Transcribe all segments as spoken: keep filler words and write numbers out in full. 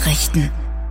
Nachrichten.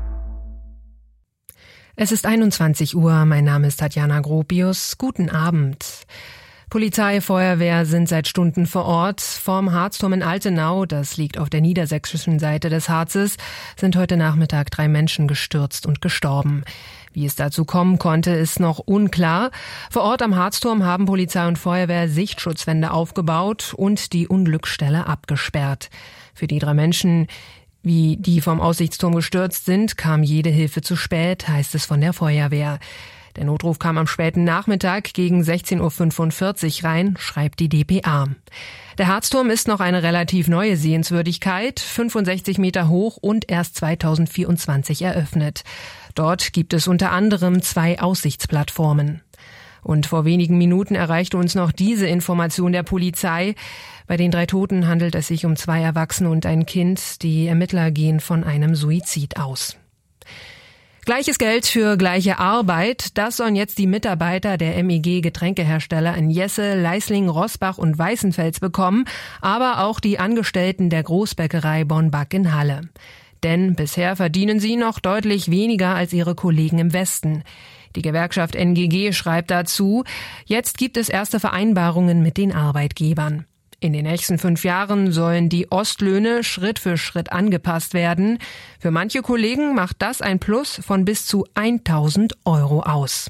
Es ist einundzwanzig Uhr, mein Name ist Tatjana Gropius. Guten Abend. Polizei, Feuerwehr sind seit Stunden vor Ort. Vorm Harzturm in Altenau, das liegt auf der niedersächsischen Seite des Harzes, sind heute Nachmittag drei Menschen gestürzt und gestorben. Wie es dazu kommen konnte, ist noch unklar. Vor Ort am Harzturm haben Polizei und Feuerwehr Sichtschutzwände aufgebaut und die Unglücksstelle abgesperrt. Für die drei Menschen, wie die vom Aussichtsturm gestürzt sind, kam jede Hilfe zu spät, heißt es von der Feuerwehr. Der Notruf kam am späten Nachmittag gegen sechzehn Uhr fünfundvierzig rein, schreibt die D P A. Der Harzturm ist noch eine relativ neue Sehenswürdigkeit, fünfundsechzig Meter hoch und erst zweitausendvierundzwanzig eröffnet. Dort gibt es unter anderem zwei Aussichtsplattformen. Und vor wenigen Minuten erreichte uns noch diese Information der Polizei. Bei den drei Toten handelt es sich um zwei Erwachsene und ein Kind. Die Ermittler gehen von einem Suizid aus. Gleiches Geld für gleiche Arbeit, das sollen jetzt die Mitarbeiter der M E G-Getränkehersteller in Jesse, Leisling, Roßbach und Weißenfels bekommen, aber auch die Angestellten der Großbäckerei Bonn-Back in Halle. Denn bisher verdienen sie noch deutlich weniger als ihre Kollegen im Westen. Die Gewerkschaft N G G schreibt dazu, jetzt gibt es erste Vereinbarungen mit den Arbeitgebern. In den nächsten fünf Jahren sollen die Ostlöhne Schritt für Schritt angepasst werden. Für manche Kollegen macht das ein Plus von bis zu tausend Euro aus.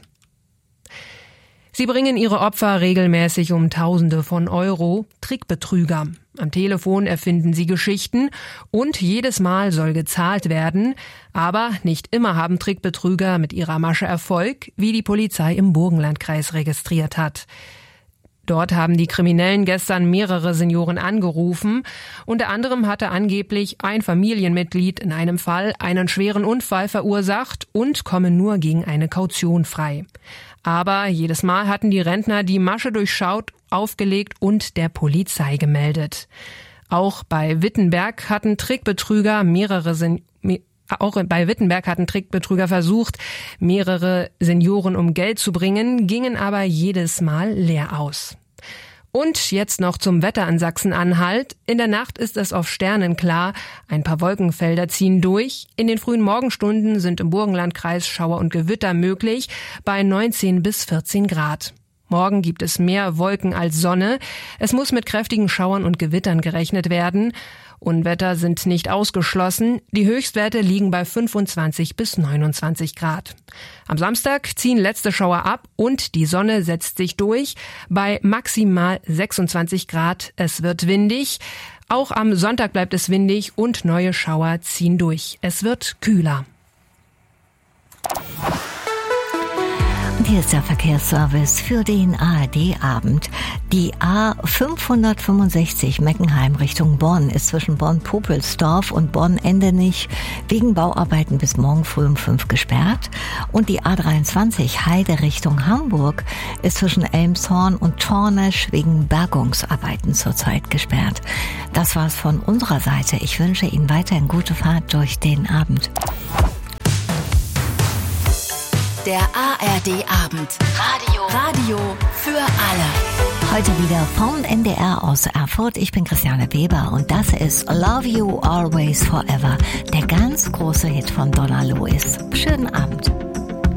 Sie bringen ihre Opfer regelmäßig um Tausende von Euro, Trickbetrüger. Am Telefon erfinden sie Geschichten und jedes Mal soll gezahlt werden. Aber nicht immer haben Trickbetrüger mit ihrer Masche Erfolg, wie die Polizei im Burgenlandkreis registriert hat. Dort haben die Kriminellen gestern mehrere Senioren angerufen. Unter anderem hatte angeblich ein Familienmitglied in einem Fall einen schweren Unfall verursacht und komme nur gegen eine Kaution frei. Aber jedes Mal hatten die Rentner die Masche durchschaut, aufgelegt und der Polizei gemeldet. Auch bei Wittenberg hatten Trickbetrüger mehrere Sen- Auch bei Wittenberg hatten Trickbetrüger versucht, mehrere Senioren um Geld zu bringen, gingen aber jedes Mal leer aus. Und jetzt noch zum Wetter in Sachsen-Anhalt. In der Nacht ist es auf Sternen klar. Ein paar Wolkenfelder ziehen durch. In den frühen Morgenstunden sind im Burgenlandkreis Schauer und Gewitter möglich, bei neunzehn bis vierzehn Grad. Morgen gibt es mehr Wolken als Sonne. Es muss mit kräftigen Schauern und Gewittern gerechnet werden. Unwetter sind nicht ausgeschlossen. Die Höchstwerte liegen bei fünfundzwanzig bis neunundzwanzig Grad. Am Samstag ziehen letzte Schauer ab und die Sonne setzt sich durch bei maximal sechsundzwanzig Grad. Es wird windig. Auch am Sonntag bleibt es windig und neue Schauer ziehen durch. Es wird kühler. Und hier ist der Verkehrsservice für den A R D-Abend. Die A fünfhundertfünfundsechzig Meckenheim Richtung Bonn ist zwischen Bonn-Popelsdorf und Bonn-Endenich wegen Bauarbeiten bis morgen früh um fünf gesperrt. Und die A dreiundzwanzig Heide Richtung Hamburg ist zwischen Elmshorn und Tornesch wegen Bergungsarbeiten zurzeit gesperrt. Das war's von unserer Seite. Ich wünsche Ihnen weiterhin gute Fahrt durch den Abend. Der A R D-Abend. Radio. Radio für alle. Heute wieder vom N D R aus Erfurt. Ich bin Christiane Weber und das ist Love You Always Forever, der ganz große Hit von Donna Lewis. Schönen Abend.